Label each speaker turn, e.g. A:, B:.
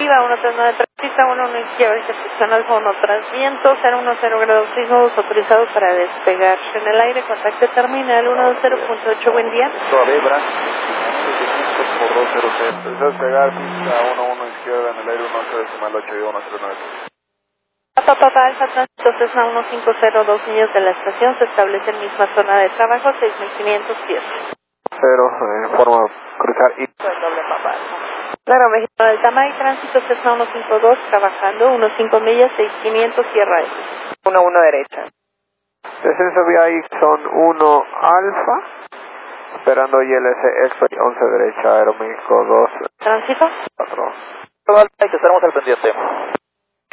A: Viva 139 transita, 11 izquierda, intercepción Alfa 1 tras viento, 010 grados 6 nodos autorizados para despegar. En el aire, contacto terminal 120.8, buen día.
B: Todavía, por 200. Despegar, pista 11 izquierda en el aire, 10.8 y 109.
A: Papá Alfa Tránsito Cessna 150, 2 millas de la estación, se establece en misma zona de trabajo, 6.500 pies.
B: Cero, forma cruzar y...
A: Doble Papá Alfa. Claro, México del Tamay, Tránsito Cessna 152, trabajando, 15 millas, 6.500, Sierra S.
C: 1-1 derecha.
B: Descenso vía Ixon 1 Alfa, esperando ILS X-Ray 11 derecha, Aeroméxico 2.
A: ¿Tránsito?
B: 4.
C: Todo Alfa y te estaremos al pendiente.